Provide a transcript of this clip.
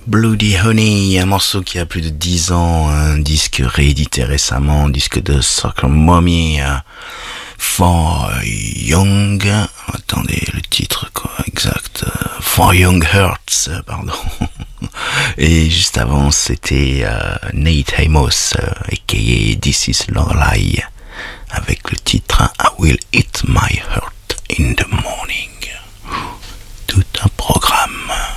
Bloody Honey, un morceau qui a plus de 10 ans, un disque réédité récemment, un disque de Soccer Mommy, For Young, attendez le titre quoi, exact, For Young Hearts, pardon. Et juste avant c'était Nate Amos, aka This Is Lorelai, avec le titre I Will Eat My Heart in the Morning.